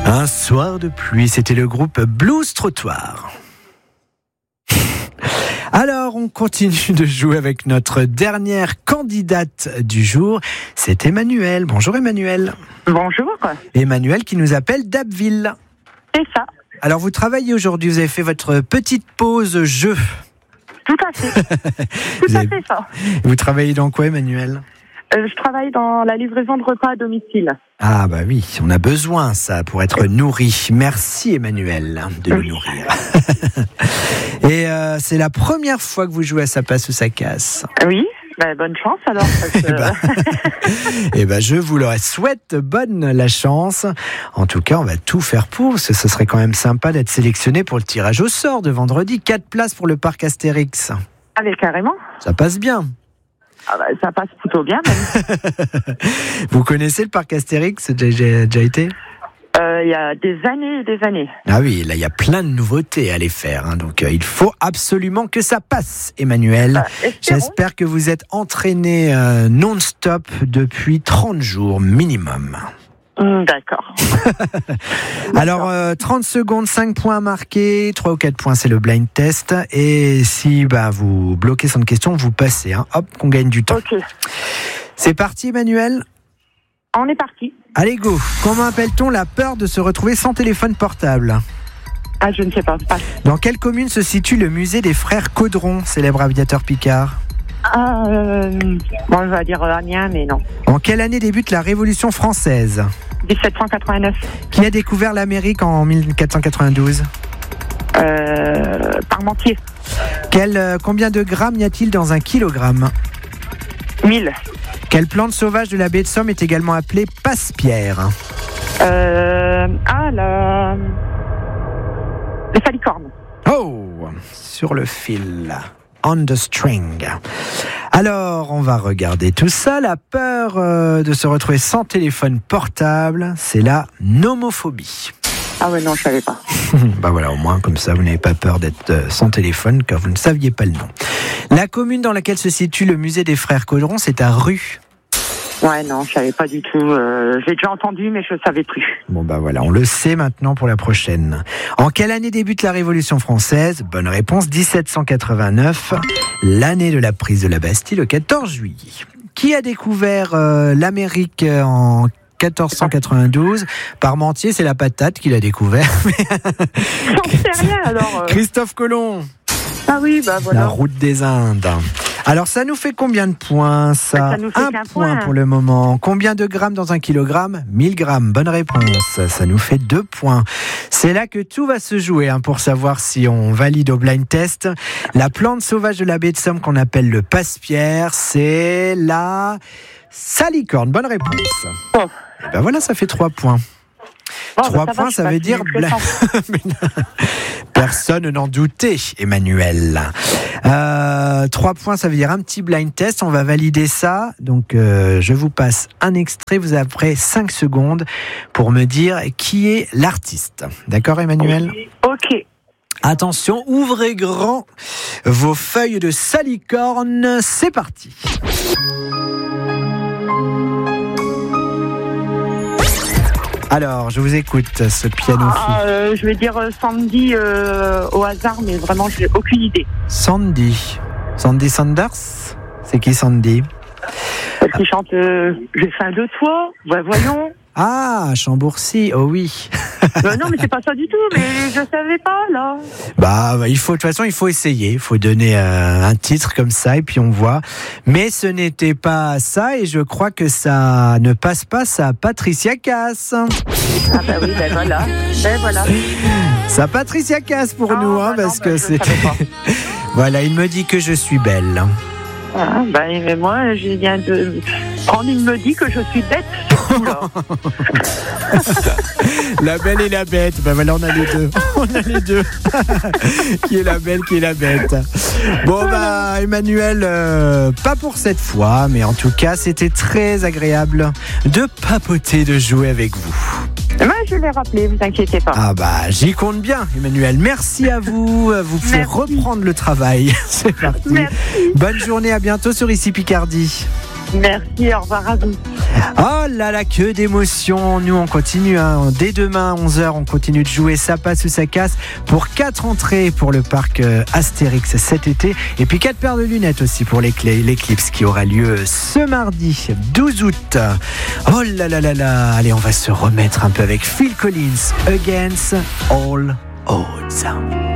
Un soir de pluie, c'était le groupe Blues Trottoir. Alors, on continue de jouer avec notre dernière candidate du jour. C'est Emmanuel. Bonjour Emmanuel. Bonjour. Emmanuel qui nous appelle d'Abbeville. C'est ça. Alors, vous travaillez aujourd'hui, vous avez fait votre petite pause jeu. Tout à fait. Tout à fait ça. Vous travaillez dans quoi Emmanuel ? Je travaille dans la livraison de repas à domicile. Ah bah oui, on a besoin ça pour être nourri. Merci Emmanuel de nous nourrir. Et c'est la première fois que vous jouez à Ça passe ou ça casse. Oui, bonne chance alors. Parce que... je vous le souhaite bonne la chance. En tout cas, on va tout faire pour, parce que ce serait quand même sympa d'être sélectionné pour le tirage au sort de vendredi. 4 places pour le parc Astérix. Allez, carrément. Ça passe bien. Ça passe plutôt bien même. Vous connaissez le parc Astérix ? Déjà été ? Il y a des années et des années. Ah oui, là il y a plein de nouveautés à aller faire, hein, donc il faut absolument que ça passe, Emmanuel. J'espère que vous êtes entraîné non-stop depuis 30 jours minimum. D'accord. Alors, 30 secondes, 5 points à marquer, 3 ou 4 points, c'est le blind test. Et si vous bloquez sans question, vous passez. Hein. Hop, qu'on gagne du temps. Ok. C'est parti, Emmanuel ? On est parti. Allez, go. Comment appelle-t-on la peur de se retrouver sans téléphone portable ? Ah, je ne sais pas. Dans quelle commune se situe le musée des frères Caudron, célèbre aviateur Picard ? On va dire Amiens, mais non. En quelle année débute la Révolution française ? 1789. Qui a découvert l'Amérique en 1492 ? Parmentier. Combien de grammes y a-t-il dans un kilogramme ? 1000. Quelle plante sauvage de la baie de Somme est également appelée passe-pierre ? Le salicorne. Oh, sur le fil. On the string. Alors, on va regarder tout ça. La peur de se retrouver sans téléphone portable, c'est la nomophobie. Ah ouais, non, je savais pas. Voilà, au moins, comme ça, vous n'avez pas peur d'être sans téléphone, car vous ne saviez pas le nom. La commune dans laquelle se situe le musée des frères Caudron, c'est à Rue. Ouais, non, je savais pas du tout. J'ai déjà entendu, mais je savais plus. Bon, voilà, on le sait maintenant pour la prochaine. En quelle année débute la Révolution française ? Bonne réponse, 1789, l'année de la prise de la Bastille, le 14 juillet. Qui a découvert l'Amérique en 1492 ? Parmentier, c'est la patate qu'il a découvert. J'en sais rien alors. Christophe Colomb. Ah oui, voilà. La route des Indes. Alors, ça nous fait combien de points, ça nous fait 1 point pour le moment. Combien de grammes dans un kilogramme ? 1000 grammes. Bonne réponse. Ça nous fait 2 points. C'est là que tout va se jouer pour savoir si on valide au blind test. La plante sauvage de la baie de Somme qu'on appelle le passe-pierre, c'est la salicorne. Bonne réponse. Oh. Et voilà, ça fait 3 points. 3 points, ça veut dire... Personne n'en doutait, Emmanuel. 3 points, ça veut dire un petit blind test. On va valider ça. Donc, je vous passe un extrait. Vous avez après 5 secondes pour me dire qui est l'artiste. D'accord, Emmanuel ? Ok. Attention, ouvrez grand vos feuilles de salicorne. C'est parti. Alors, je vous écoute, ce piano. Je vais dire Sandy au hasard, mais vraiment, je n'ai aucune idée. Sandy Sanders ? C'est qui Sandy ? Est-ce qu'il chante J'ai faim de toi ? Voyons. Ah, Chambourcy, oh oui. Non, mais c'est pas ça du tout, mais je savais pas, là. De toute façon, il faut essayer. Il faut donner un titre comme ça, et puis on voit. Mais ce n'était pas ça, et je crois que ça ne passe pas, ça Patricia Cass. Ah oui, voilà. Ça Patricia Cass pour nous, parce que c'est... Voilà, il me dit que je suis belle. Ah, mais moi, je viens de prendre, il me dit que je suis bête, surtout, là. La belle et la bête. Voilà, on a les deux. Qui est la belle, qui est la bête. Bon, Emmanuel, pas pour cette fois, mais en tout cas, c'était très agréable de papoter, de jouer avec vous. Je l'ai rappelé, vous inquiétez pas. J'y compte bien, Emmanuel. Merci à vous. Vous pouvez reprendre le travail. C'est parti. Merci. Bonne journée, à bientôt sur Ici Picardie. Merci, au revoir à vous. Oh là là, que d'émotions. Nous, on continue. Dès demain, 11h, on continue de jouer Ça passe ou ça casse pour 4 entrées pour le parc Astérix cet été. Et puis 4 paires de lunettes aussi pour l'éclipse qui aura lieu ce mardi 12 août. Oh là là là là. Allez, on va se remettre un peu avec Phil Collins, Against All Odds.